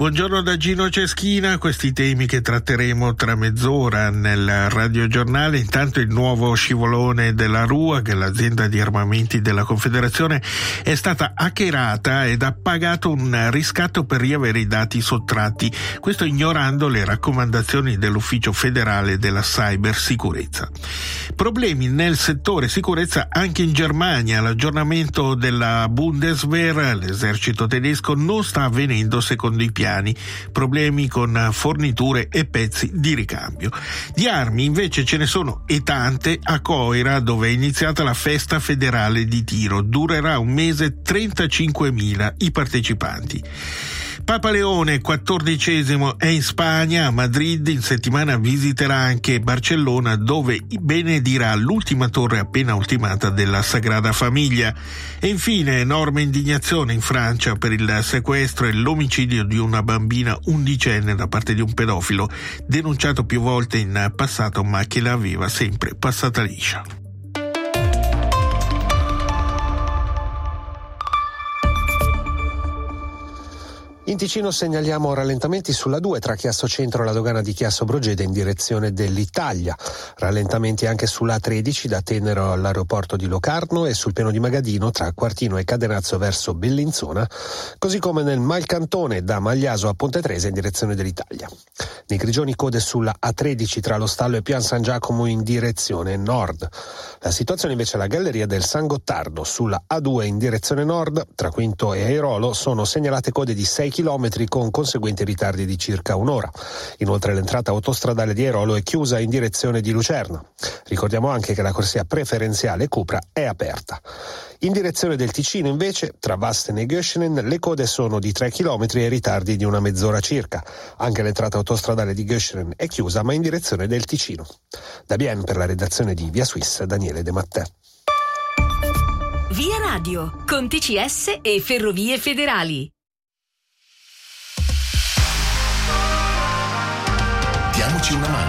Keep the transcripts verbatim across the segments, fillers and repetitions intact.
Buongiorno da Gino Ceschina, questi temi che tratteremo tra mezz'ora nel radiogiornale. Intanto il nuovo scivolone della Rua, che è l'azienda di armamenti della Confederazione, è stata hackerata ed ha pagato un riscatto per riavere i dati sottratti, questo ignorando le raccomandazioni dell'Ufficio federale della cybersicurezza. Problemi nel settore sicurezza anche in Germania. L'aggiornamento della Bundeswehr, l'esercito tedesco, non sta avvenendo secondo i piani. Problemi con forniture e pezzi di ricambio. Di armi invece ce ne sono e tante a Coira, dove è iniziata la festa federale di tiro. Durerà un mese, trentacinquemila i partecipanti. Papa Leone quattordicesimo è in Spagna, a Madrid. In settimana visiterà anche Barcellona, dove benedirà l'ultima torre appena ultimata della Sagrada Famiglia. E infine enorme indignazione in Francia per il sequestro e l'omicidio di una bambina undicenne da parte di un pedofilo, denunciato più volte in passato ma che l'aveva sempre passata liscia. In Ticino segnaliamo rallentamenti sulla due tra Chiasso Centro e la dogana di Chiasso Brogede in direzione dell'Italia. Rallentamenti anche sull'A tredici da Tenero all'aeroporto di Locarno e sul piano di Magadino tra Quartino e Cadenazzo verso Bellinzona, così come nel Malcantone da Magliaso a Ponte Tresa in direzione dell'Italia. Nei Grigioni code sulla A tredici tra lo Stallo e Pian San Giacomo in direzione nord. La situazione invece alla Galleria del San Gottardo sulla A due in direzione nord tra Quinto e Airolo sono segnalate code di sei chilometri con conseguenti ritardi di circa un'ora. Inoltre l'entrata autostradale di Airolo è chiusa in direzione di Lucerna. Ricordiamo anche che la corsia preferenziale Cupra è aperta. In direzione del Ticino invece, tra Vasten e Göschenen, le code sono di tre chilometri e ritardi di una mezz'ora circa. Anche l'entrata autostradale di Göschenen è chiusa ma in direzione del Ticino. Da Bien per la redazione di Via Suisse, Daniele De Mattè. Via Radio, con T C S e Ferrovie Federali. Diamoci una mano.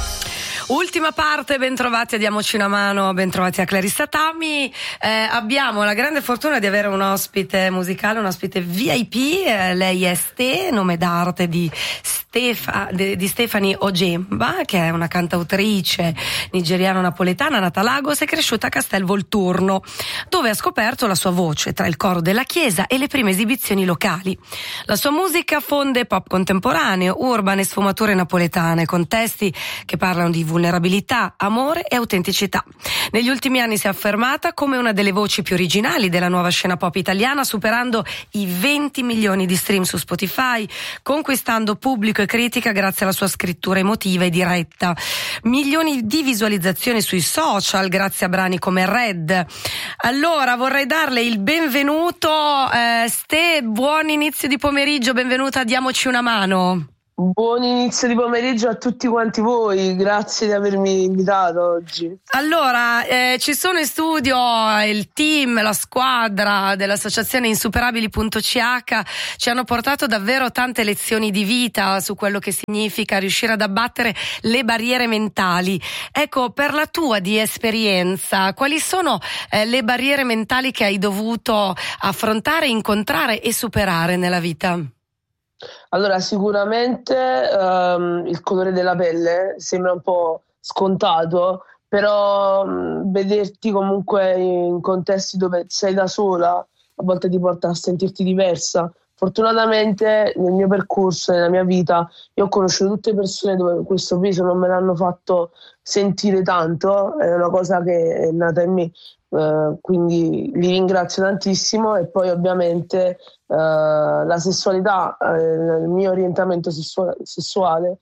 Ultima parte, bentrovati a Diamoci una mano, bentrovati a Clarissa Tammi. Eh, abbiamo la grande fortuna di avere un ospite musicale, un ospite V I P, eh, lei è Ste, nome d'arte di Stefa, di, di Stefani Ojemba, che è una cantautrice nigeriano-napoletana nata a Lagos e cresciuta a Castel Volturno, dove ha scoperto la sua voce tra il coro della chiesa e le prime esibizioni locali. La sua musica fonde pop contemporaneo, urban e sfumature napoletane, con testi che parlano di vulnerabilità, amore e autenticità. Negli ultimi anni si è affermata come una delle voci più originali della nuova scena pop italiana, superando i venti milioni di stream su Spotify, conquistando pubblico e critica grazie alla sua scrittura emotiva e diretta, milioni di visualizzazioni sui social grazie a brani come Red. Allora vorrei darle il benvenuto, eh, Ste, buon inizio di pomeriggio, benvenuta a Diamoci una mano. Buon inizio di pomeriggio a tutti quanti voi, grazie di avermi invitato oggi. Allora, eh, ci sono in studio il team, la squadra dell'associazione insuperabili punto c h, ci hanno portato davvero tante lezioni di vita su quello che significa riuscire ad abbattere le barriere mentali. Ecco, per la tua di esperienza, quali sono eh, le barriere mentali che hai dovuto affrontare, incontrare e superare nella vita? Allora, sicuramente um, il colore della pelle sembra un po' scontato, però um, vederti comunque in contesti dove sei da sola a volte ti porta a sentirti diversa. Fortunatamente nel mio percorso, nella mia vita, io ho conosciuto tutte persone dove questo peso non me l'hanno fatto sentire tanto, è una cosa che è nata in me. Uh, quindi li ringrazio tantissimo. E poi ovviamente uh, la sessualità, uh, il mio orientamento sessu- sessuale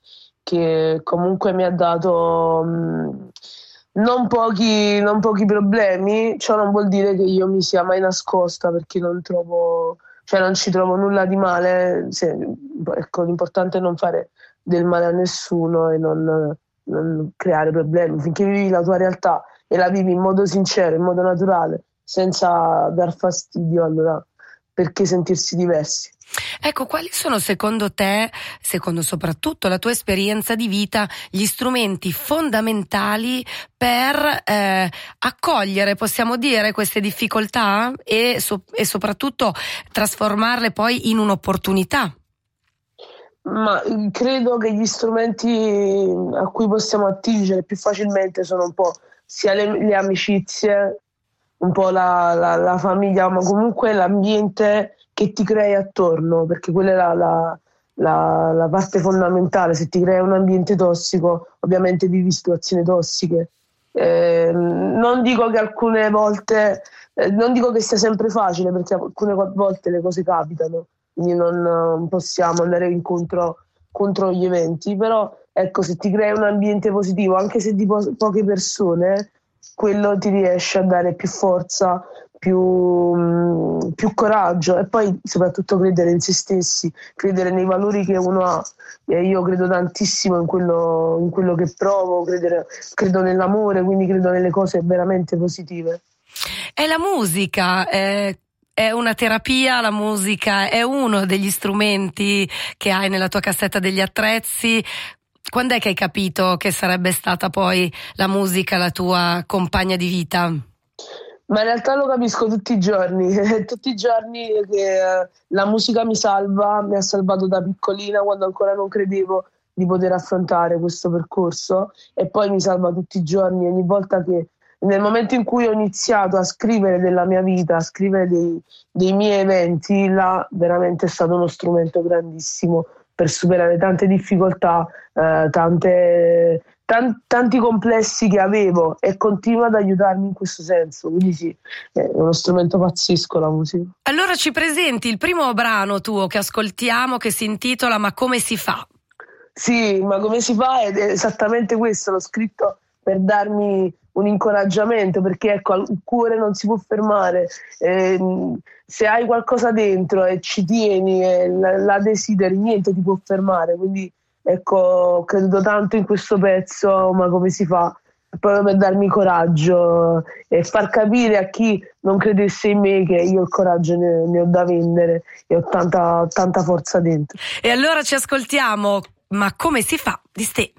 che comunque mi ha dato um, non pochi, non pochi problemi. Ciò non vuol dire che io mi sia mai nascosta, perché non trovo, cioè non ci trovo nulla di male. Se, ecco, l'importante è non fare del male a nessuno e non, non creare problemi. Finché vivi la tua realtà e la vivi in modo sincero, in modo naturale, senza dar fastidio, allora perché sentirsi diversi? Ecco, quali sono secondo te, secondo soprattutto la tua esperienza di vita, gli strumenti fondamentali per eh, accogliere, possiamo dire, queste difficoltà e, so- e soprattutto trasformarle poi in un'opportunità? Ma credo che gli strumenti a cui possiamo attingere più facilmente sono un po' sia le, le amicizie, un po' la, la, la famiglia, ma comunque l'ambiente che ti crei attorno, perché quella è la, la, la, la parte fondamentale. Se ti crei un ambiente tossico, ovviamente vivi situazioni tossiche. Eh, non dico che alcune volte, eh, non dico che sia sempre facile, perché alcune volte le cose capitano, quindi non, non possiamo andare incontro contro gli eventi, però ecco, se ti crei un ambiente positivo, anche se di po- poche persone, quello ti riesce a dare più forza, più, mh, più coraggio, e poi soprattutto credere in se stessi, credere nei valori che uno ha. E io credo tantissimo in quello, in quello che provo, credere, credo nell'amore, quindi credo nelle cose veramente positive. È la musica, eh... È una terapia, la musica è uno degli strumenti che hai nella tua cassetta degli attrezzi. Quando è che hai capito che sarebbe stata poi la musica la tua compagna di vita? Ma in realtà lo capisco tutti i giorni, tutti i giorni che la musica mi salva, mi ha salvato da piccolina quando ancora non credevo di poter affrontare questo percorso, e poi mi salva tutti i giorni, ogni volta che nel momento in cui ho iniziato a scrivere della mia vita, a scrivere dei, dei miei eventi, là veramente è stato uno strumento grandissimo per superare tante difficoltà, eh, tante, tan, tanti complessi che avevo, e continua ad aiutarmi in questo senso. Quindi sì, è uno strumento pazzesco la musica. Allora ci presenti il primo brano tuo che ascoltiamo, che si intitola Ma come si fa? Sì, ma come si fa? Ed è esattamente questo, l'ho scritto per darmi un incoraggiamento, perché ecco, il cuore non si può fermare, eh, se hai qualcosa dentro e ci tieni e la, la desideri, niente ti può fermare. Quindi ecco, credo tanto in questo pezzo, ma come si fa, proprio per darmi coraggio e far capire a chi non credesse in me che io il coraggio ne, ne ho da vendere e ho tanta, tanta forza dentro. E allora ci ascoltiamo Ma come si fa di Ste.